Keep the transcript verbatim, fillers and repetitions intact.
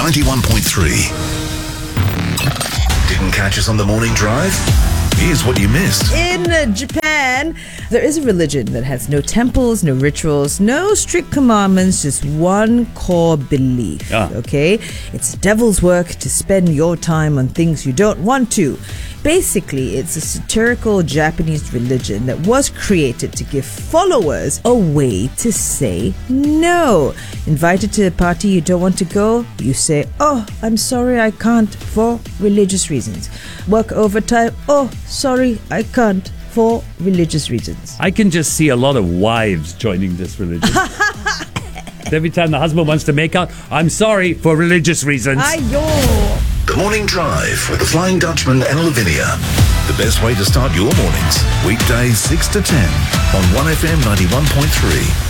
ninety-one point three. Didn't catch us on the morning drive? Here's what you missed. In uh, Japan, there is a religion that has no temples, no rituals, no strict commandments, just one core belief. Ah. Okay? It's devil's work to spend your time on things you don't want to. Basically, it's a satirical Japanese religion that was created to give followers a way to say no. Invited to a party you don't want to go, you say, "Oh, I'm sorry, I can't," for religious reasons. Work overtime, "Oh, sorry, I can't," for religious reasons. I can just see a lot of wives joining this religion. Every time the husband wants to make out, "I'm sorry," for religious reasons. Ayo! The Morning Drive with the Flying Dutchman and Lavinia. The best way to start your mornings. Weekdays six to ten on one F M ninety-one point three.